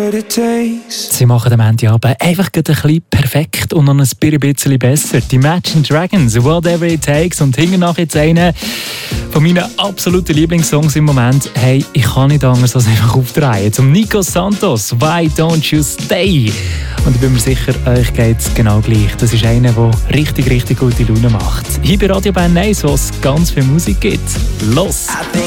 Sie machen am Ende aber einfach ein bisschen perfekt und noch ein bisschen besser. Die Imagine Dragons, Whatever It Takes. Und hinterher jetzt einer von meinen absoluten Lieblingssongs im Moment. Hey, ich kann nicht anders als einfach aufdrehen. Zum Nico Santos, Why Don't You Stay? Und ich bin mir sicher, euch geht es genau gleich. Das ist einer, der richtig, richtig gute Laune macht. Hier bei Radio Bern 1, wo es ganz viel Musik gibt. Los!